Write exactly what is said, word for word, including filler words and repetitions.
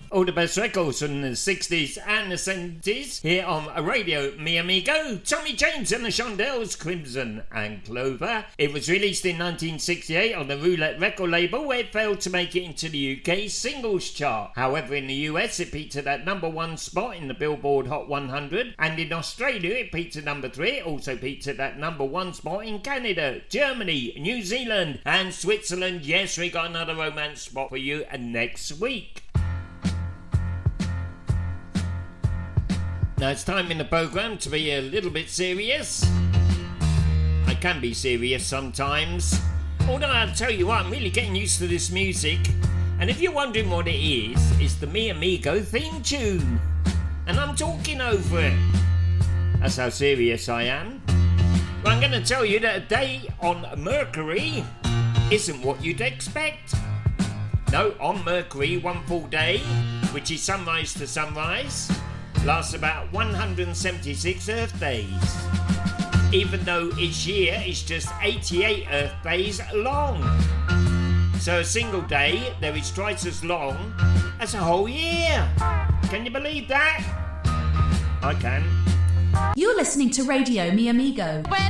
All the best records from the sixties and the seventies here on Radio Mi Amigo. Tommy James and the Shondells, Crimson and Clover. It was released in nineteen sixty-eight on the Roulette record label, where it failed to make it into the U K singles chart. However, in the U S it peaked at that number one spot in the Billboard Hot one hundred, and in Australia it peaked at number three. It also peaked at that number one spot in Canada, Germany, New Zealand and Switzerland. Yes, we got another romance spot for you next week. Now it's time in the programme to be a little bit serious. I can be serious sometimes. Although I'll tell you what, I'm really getting used to this music. And if you're wondering what it is, it's the Mi Amigo theme tune. And I'm talking over it. That's how serious I am. Well, I'm going to tell you that a day on Mercury isn't what you'd expect. No, on Mercury, one full day, which is sunrise to sunrise, lasts about one hundred seventy-six Earth days, even though each year is just eighty-eight Earth days long. So a single day there is twice as long as a whole year. Can you believe that? I can. You're listening to Radio Mi Amigo.